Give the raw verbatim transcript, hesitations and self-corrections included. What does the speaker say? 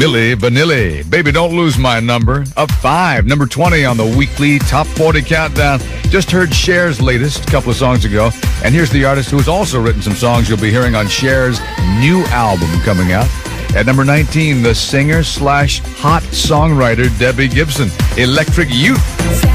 Milli Vanilli, Baby Don't Lose My Number, up five, number twenty on the weekly Top forty Countdown. Just heard Cher's latest a couple of songs ago, and here's the artist who has also written some songs you'll be hearing on Cher's new album coming out. At number nineteen, the singer slash hot songwriter Debbie Gibson, Electric Youth.